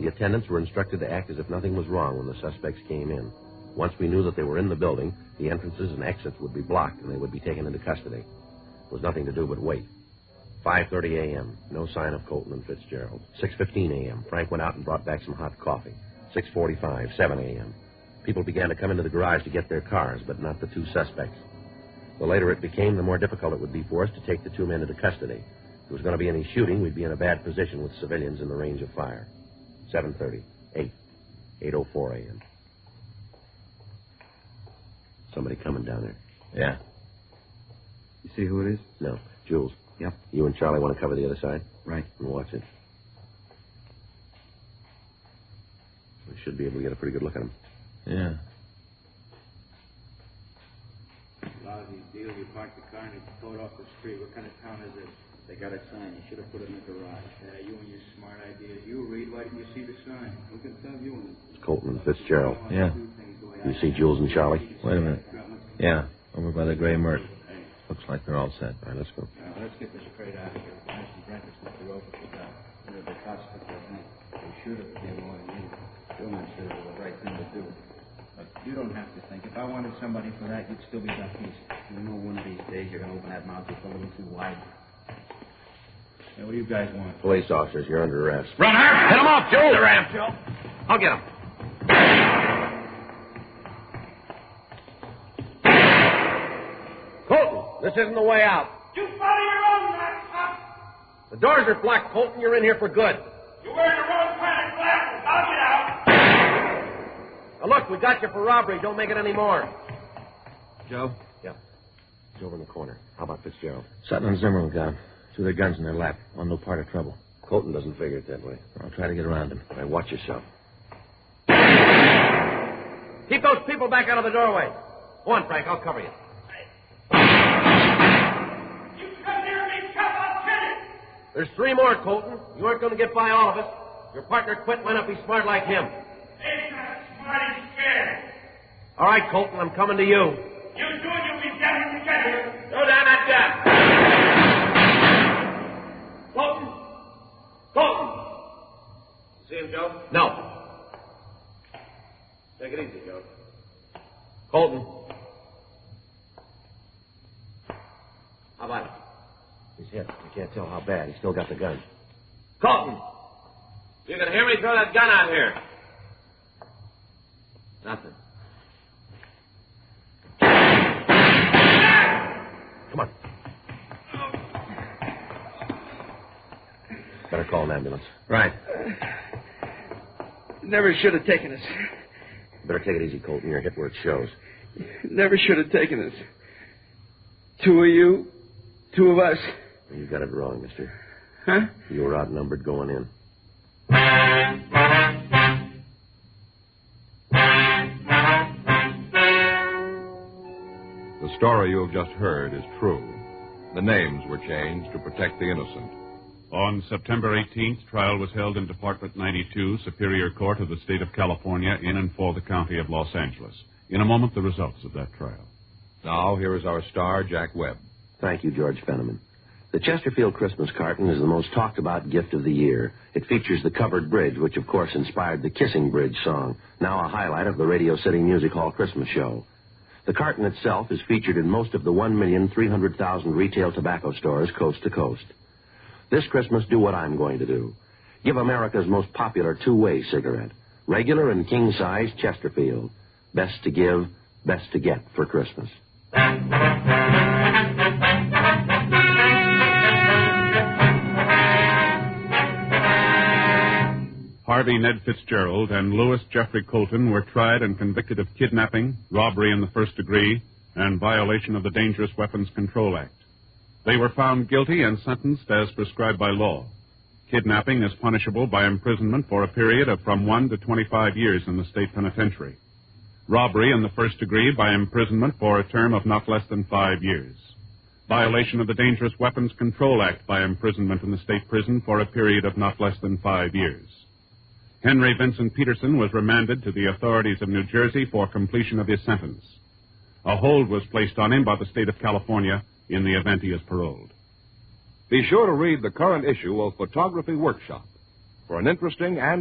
The attendants were instructed to act as if nothing was wrong when the suspects came in. Once we knew that they were in the building, the entrances and exits would be blocked and they would be taken into custody. There was nothing to do but wait. 5:30 a.m., no sign of Colton and Fitzgerald. 6:15 a.m., Frank went out and brought back some hot coffee. 6:45, 7 a.m. People began to come into the garage to get their cars, but not the two suspects. The later it became, the more difficult it would be for us to take the two men into custody. If there was going to be any shooting, we'd be in a bad position with civilians in the range of fire. 7:30, 8, 8:04 a.m. Somebody coming down there. Yeah. You see who it is? No. Jules. Yep. You and Charlie want to cover the other side? Right. And watch it. We should be able to get a pretty good look at him. Yeah. Lousy deal. You parked the car and it's towed off the street. What kind of town is this? They got a sign. You should have put it in the garage. Yeah, you and your smart ideas. You read. Why didn't you see the sign? Who can tell you? It's Colton and Fitzgerald. Yeah. You see Jules and Charlie? Wait a minute. Yeah, over by the gray Merc. Looks like they're all set. All right, let's go. Let's get this straight out of here. Mr. Brenkus left the rope at the top. The cops took their thing. They should have been more than you. Tillman said it was the right thing to do. But you don't have to think. If I wanted somebody for that, you'd still be back east. You know one of these days you're going to open that mouth just a little too wide. Now, what do you guys want? Police officers, you're under arrest. Runner! Hit him off, Joe! The ramp, Joe. I'll get him. Colton, this isn't the way out. You follow your own laptop. The doors are blocked, Colton. You're in here for good. You're wearing the wrong kind of glasses. I'll get out. Now, look, we got you for robbery. Don't make it any more. Joe? Yeah. He's over in the corner. How about Fitzgerald? Sutton and Zimmerman got him. Two of their guns in their lap. On no part of trouble. Colton doesn't figure it that way. I'll try to get around him. All right, watch yourself. Keep those people back out of the doorway. Go on, Frank. I'll cover you. There's three more, Colton. You aren't going to get by all of us. Your partner quit. Why not be smart like him? He's not smart. He's scared. All right, Colton. I'm coming to you. You do it, you'll be dead when we get here. Throw down that gun. Colton. Colton. See him, Joe? No. Take it easy, Joe. Colton. How about it? He's hit. I can't tell how bad. He's still got the gun. Colton! You can hear me? Throw that gun out here. Nothing. Come on. Better call an ambulance. Right. Never should have taken us. Better take it easy, Colton. You're hit where it shows. Never should have taken us. Two of you, two of us. You got it wrong, mister. Huh? You were outnumbered going in. The story you have just heard is true. The names were changed to protect the innocent. On September 18th, trial was held in Department 92, Superior Court of the State of California, in and for the County of Los Angeles. In a moment, the results of that trial. Now, here is our star, Jack Webb. Thank you, George Fenneman. The Chesterfield Christmas carton is the most talked-about gift of the year. It features the covered bridge, which, of course, inspired the Kissing Bridge song, now a highlight of the Radio City Music Hall Christmas show. The carton itself is featured in most of the 1,300,000 retail tobacco stores coast to coast. This Christmas, do what I'm going to do. Give America's most popular two-way cigarette. Regular and king-size Chesterfield. Best to give, best to get for Christmas. Harvey Ned Fitzgerald and Louis Jeffrey Colton were tried and convicted of kidnapping, robbery in the first degree, and violation of the Dangerous Weapons Control Act. They were found guilty and sentenced as prescribed by law. Kidnapping is punishable by imprisonment for a period of from 1 to 25 years in the state penitentiary. Robbery in the first degree by imprisonment for a term of not less than 5 years. Violation of the Dangerous Weapons Control Act by imprisonment in the state prison for a period of not less than 5 years. Henry Vincent Peterson was remanded to the authorities of New Jersey for completion of his sentence. A hold was placed on him by the state of California in the event he is paroled. Be sure to read the current issue of Photography Workshop for an interesting and